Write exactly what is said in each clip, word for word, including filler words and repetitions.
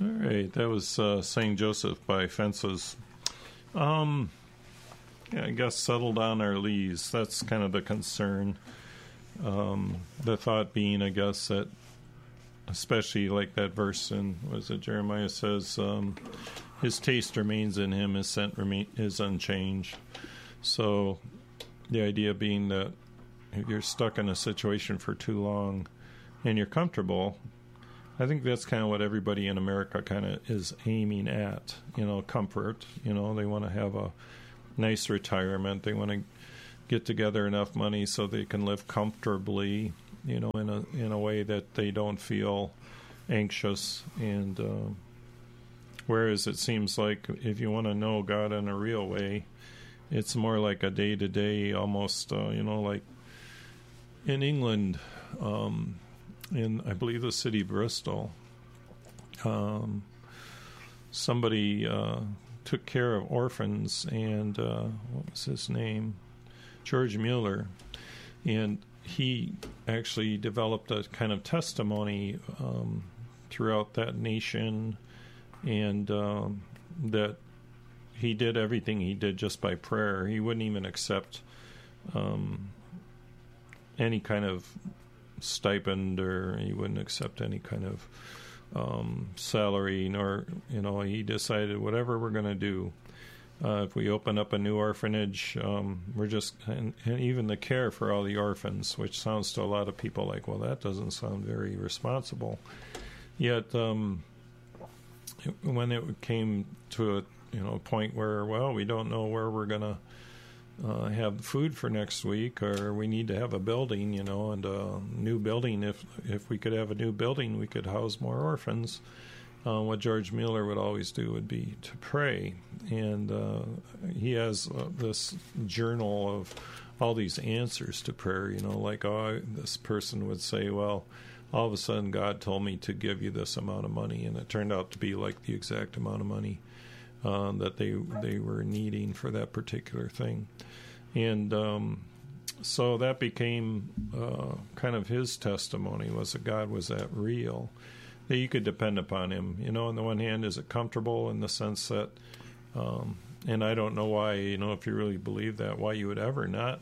All right, that was uh, Saint Joseph by Fences. Um, yeah, I guess settle down our lees. That's kind of the concern. Um, the thought being, I guess, that especially like that verse in, was it Jeremiah says, um, his taste remains in him, his scent remain, is unchanged. So the idea being that if you're stuck in a situation for too long and you're comfortable, I think that's kind of what everybody in America kind of is aiming at, you know, comfort. You know, they want to have a nice retirement. They want to get together enough money so they can live comfortably, you know, in a in a way that they don't feel anxious. And uh, whereas it seems like if you want to know God in a real way, it's more like a day-to-day, almost, uh, you know, like in England, um, in, I believe, the city of Bristol, um, somebody uh, took care of orphans, and uh, what was his name? George Mueller. And he actually developed a kind of testimony um, throughout that nation, and um, that he did everything he did just by prayer. He wouldn't even accept um, any kind of stipend, or he wouldn't accept any kind of um, salary, nor, you know, he decided whatever we're going to do. Uh, if we open up a new orphanage, um, we're just, and, and even the care for all the orphans, which sounds to a lot of people like, well, that doesn't sound very responsible. Yet, um, when it came to a, you know, point where, well, we don't know where we're going to uh, have food for next week, or we need to have a building, you know, and a new building. If if we could have a new building, we could house more orphans. Uh, what George Mueller would always do would be to pray. And uh, he has uh, this journal of all these answers to prayer, you know, like, oh, this person would say, well, all of a sudden God told me to give you this amount of money, and it turned out to be like the exact amount of money uh, that they they were needing for that particular thing. And um, so that became uh, kind of his testimony, was that God was that real, that you could depend upon him. You know, on the one hand, is it comfortable in the sense that, um, and I don't know why, you know, if you really believe that, why you would ever not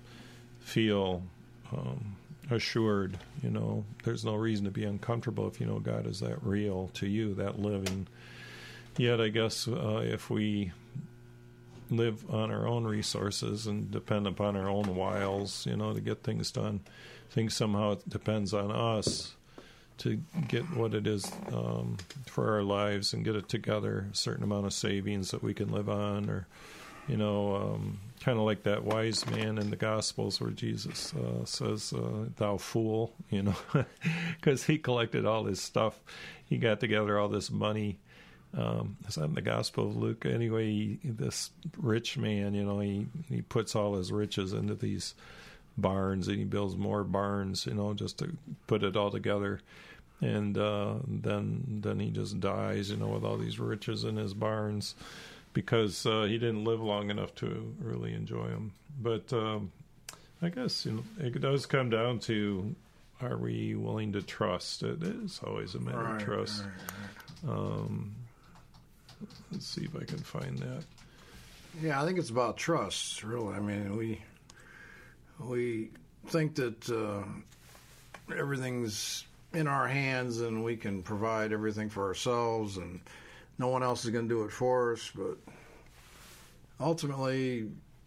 feel um, assured, you know. There's no reason to be uncomfortable if you know God is that real to you, that living. Yet, I guess, uh, if we live on our own resources and depend upon our own wiles, you know, to get things done, I think somehow it depends on us to get what it is um, for our lives and get it together, a certain amount of savings that we can live on, or, you know, um, kind of like that wise man in the Gospels where Jesus uh, says, uh, thou fool, you know, because he collected all his stuff. He got together all this money. Um, is that in the Gospel of Luke? Anyway, he, this rich man, you know, he, he puts all his riches into these barns, and he builds more barns, you know, just to put it all together. And uh, then then he just dies, you know, with all these riches in his barns, because uh, he didn't live long enough to really enjoy them. But um, I guess, you know, it does come down to, are we willing to trust? It is always a matter right, of trust. Right, right. Um, let's see if I can find that. Yeah, I think it's about trust, really. I mean, we we think that uh, everything's in our hands and we can provide everything for ourselves and no one else is going to do it for us, but ultimately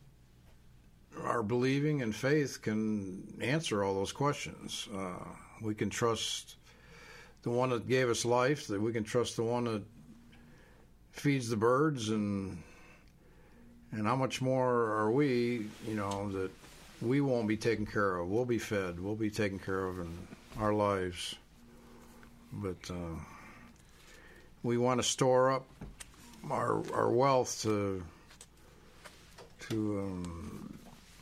our believing and faith can answer all those questions. Uh, we can trust the one that gave us life, that we can trust the one that feeds the birds, and and how much more are we, you know, that we won't be taken care of. We'll be fed. We'll be taken care of in our lives. But uh, we want to store up our our wealth to to um,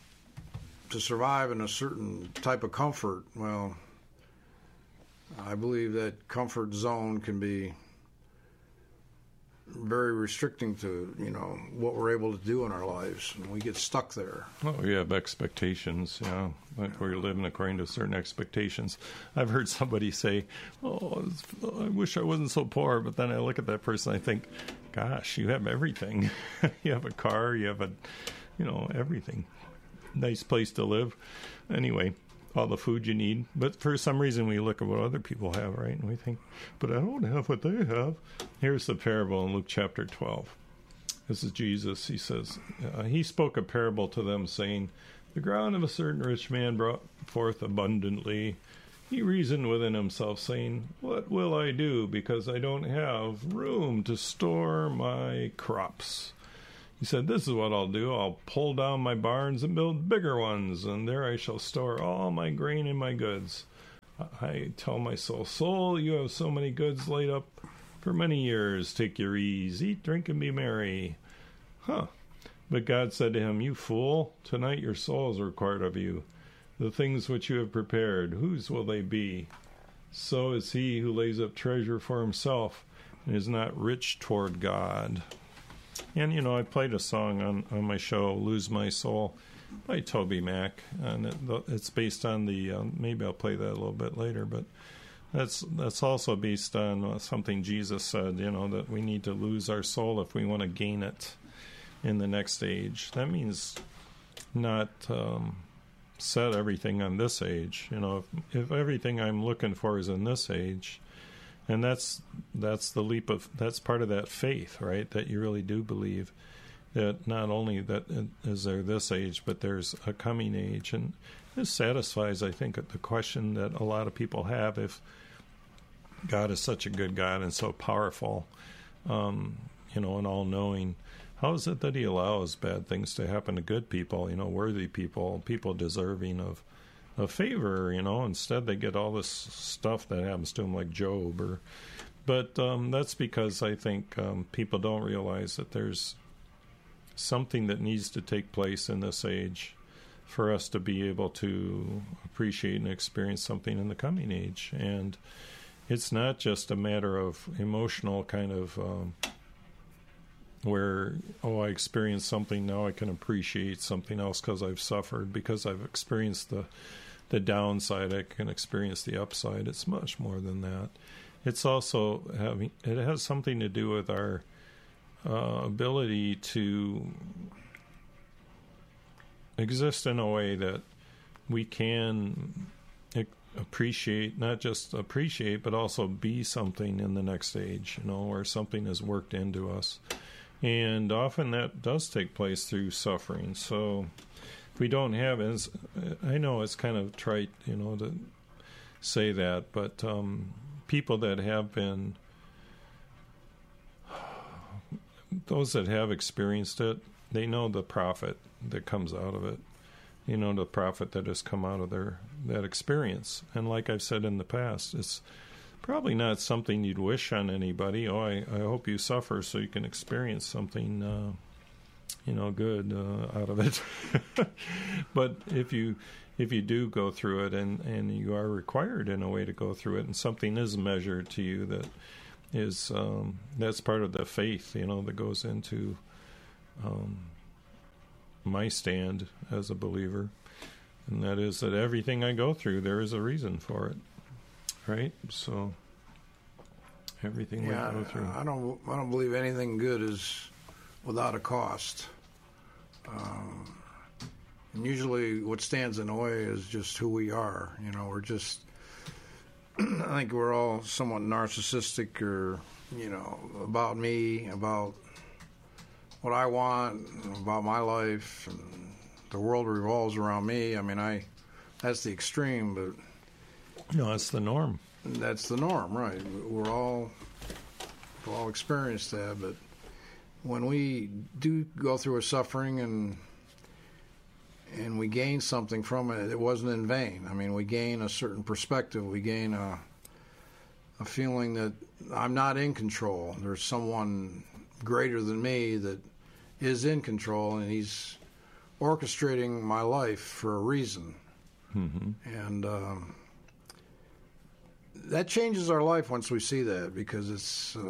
to survive in a certain type of comfort. Well, I believe that comfort zone can be very restricting to, you know, what we're able to do in our lives, and we get stuck there. Oh, we have expectations, yeah. Like we're living according to certain expectations. I've heard somebody say, oh, I wish I wasn't so poor, but then I look at that person, I think, gosh, you have everything. You have a car, you have a, you know, everything. Nice place to live. Anyway, all the food you need. But for some reason, we look at what other people have, right? And we think, but I don't have what they have. Here's the parable in Luke chapter twelve. This is Jesus. He says, uh, he spoke a parable to them, saying, the ground of a certain rich man brought forth abundantly. He reasoned within himself, saying, what will I do, because I don't have room to store my crops? He said, this is what I'll do. I'll pull down my barns and build bigger ones, and there I shall store all my grain and my goods. I tell my soul, soul, you have so many goods laid up for many years. Take your ease, eat, drink, and be merry. Huh. But God said to him, you fool, tonight your soul is required of you. The things which you have prepared, whose will they be? So is he who lays up treasure for himself and is not rich toward God. And, you know, I played a song on, on my show, Lose My Soul, by Toby Mac, and it, it's based on the, uh, maybe I'll play that a little bit later, but that's that's also based on uh, something Jesus said, you know, that we need to lose our soul if we want to gain it in the next age. That means not um, set everything on this age. You know, if, if everything I'm looking for is in this age, and that's that's the leap of, that's part of that faith, right? That you really do believe that not only that is there this age, but there's a coming age. And this satisfies, I think, the question that a lot of people have: if God is such a good God and so powerful, um, you know, and all-knowing, how is it that he allows bad things to happen to good people, you know, worthy people, people deserving of a favor, you know? Instead they get all this stuff that happens to them, like Job. Or, but um, that's because I think um, people don't realize that there's something that needs to take place in this age for us to be able to appreciate and experience something in the coming age. And it's not just a matter of emotional kind of um, where, oh, I experienced something, now I can appreciate something else because I've suffered, because I've experienced the the downside, I can experience the upside. It's much more than that. It's also having, it has something to do with our uh, ability to exist in a way that we can appreciate, not just appreciate, but also be something in the next age, you know, where something is worked into us. And often that does take place through suffering. So we don't have, as I know it's kind of trite, you know, to say that, but um, people that have been, those that have experienced it, they know the profit that comes out of it. You know, the profit that has come out of their that experience. And like I've said in the past, it's probably not something you'd wish on anybody. Oh, I, I hope you suffer so you can experience something uh, you know, good uh, out of it. But if you if you do go through it, and, and you are required in a way to go through it, and something is measured to you that is um, that's part of the faith, you know, that goes into um, my stand as a believer, and that is that everything I go through, there is a reason for it, right? So everything yeah, we go through. I don't I don't believe anything good is without a cost. Um, and usually what stands in the way is just who we are. You know, we're just, I think we're all somewhat narcissistic, or, you know, about me, about what I want, about my life, and the world revolves around me. I mean, I, that's the extreme, but... No, that's the norm. That's the norm, right. We're all, we've all experienced that, but when we do go through a suffering and and we gain something from it, it wasn't in vain. I mean, we gain a certain perspective. We gain a a feeling that I'm not in control. There's someone greater than me that is in control, and he's orchestrating my life for a reason. Mm-hmm. And um, that changes our life once we see that, because it's... Uh,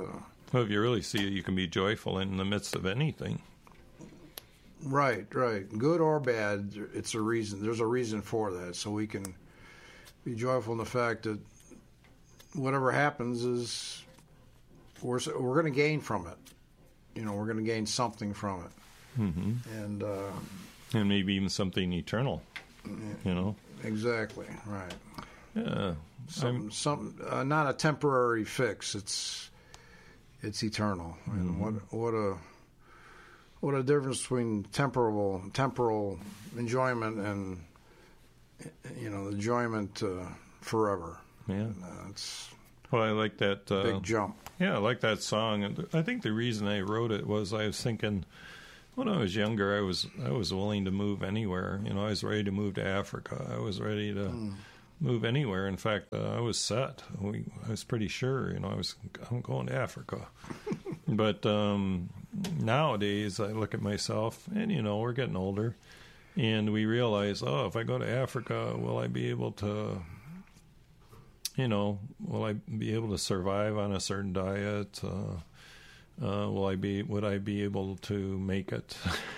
Well, if you really see it, you can be joyful in the midst of anything. Right, right. Good or bad, it's a reason. There's a reason for that. So we can be joyful in the fact that whatever happens is we're we're going to gain from it. You know, we're going to gain something from it, mm-hmm. and uh, and maybe even something eternal. You know, exactly right. Yeah, some some uh, not a temporary fix. It's it's eternal. Mm-hmm. And what what a what a difference between temporal temporal enjoyment and, you know, the enjoyment uh, forever. Yeah, and, uh, it's well, I like that uh, big jump. Yeah, I like that song, and I think the reason I wrote it was I was thinking when I was younger, I was I was willing to move anywhere. You know, I was ready to move to Africa. I was ready to mm. move anywhere. In fact, uh, I was set. We, I was pretty sure. You know, I was I'm going to Africa. But um, nowadays, I look at myself, and you know, we're getting older, and we realize, oh, if I go to Africa, will I be able to? You know, will I be able to survive on a certain diet? Uh, uh, will I be? Would I be able to make it?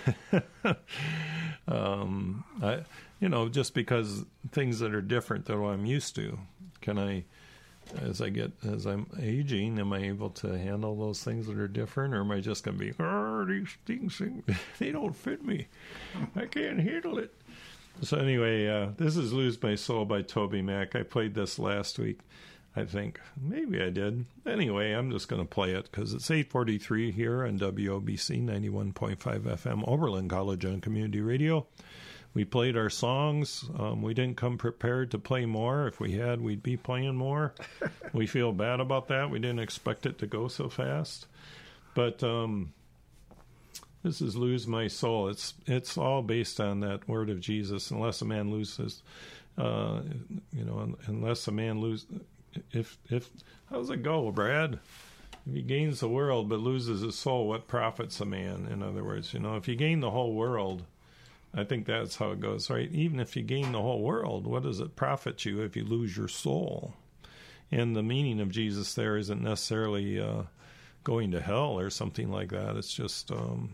um, I, you know, just because things that are different than what I'm used to. Can I, as I get, as I'm aging, am I able to handle those things that are different, or am I just going to be, oh, these things, they don't fit me. I can't handle it. So anyway, uh, this is Lose My Soul by Toby Mac. I played this last week, I think. Maybe I did. Anyway, I'm just going to play it because it's eight forty-three here on W O B C ninety-one point five F M, Oberlin College on Community Radio. We played our songs. Um, we didn't come prepared to play more. If we had, we'd be playing more. We feel bad about that. We didn't expect it to go so fast. But um, this is Lose My Soul. It's it's all based on that word of Jesus. Unless a man loses, uh, you know, unless a man lose, if if how does it go, Brad? If he gains the world but loses his soul, what profits a man? In other words, you know, if you gain the whole world, I think that's how it goes, right? Even if you gain the whole world, what does it profit you if you lose your soul? And the meaning of Jesus there isn't necessarily uh, going to hell or something like that. It's just um,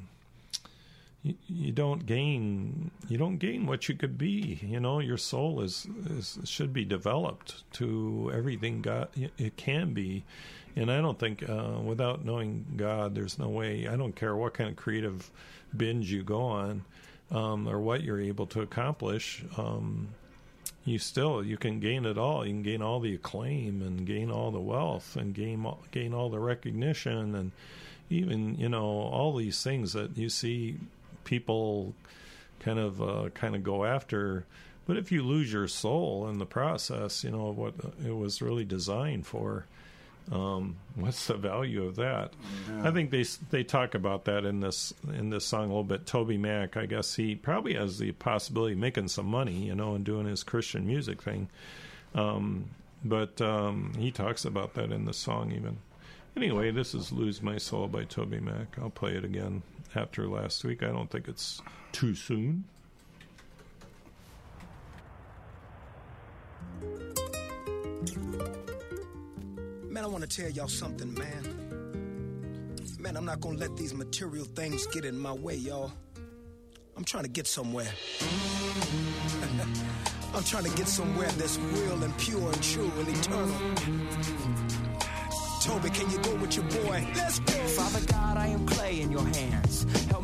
you, you don't gain you don't gain what you could be. You know, your soul is, is should be developed to everything God it can be. And I don't think uh, without knowing God, there's no way. I don't care what kind of creative binge you go on. Um, or what you're able to accomplish, um, you still, you can gain it all. You can gain all the acclaim and gain all the wealth and gain, gain all the recognition and even, you know, all these things that you see people kind of uh, kind of go after. But if you lose your soul in the process, you know, what it was really designed for, Um, what's the value of that? Yeah. I think they they talk about that in this in this song a little bit. Toby Mac, I guess he probably has the possibility of making some money, you know, and doing his Christian music thing. Um, but um, he talks about that in the song even. Anyway, this is Lose My Soul by Toby Mac. I'll play it again after last week. I don't think it's too soon. Man, I want to tell y'all something, man. Man, I'm not going to let these material things get in my way, y'all. I'm trying to get somewhere. I'm trying to get somewhere that's real and pure and true and eternal. Toby, can you go with your boy? Let's go. Father God, I am clay in your hands. Help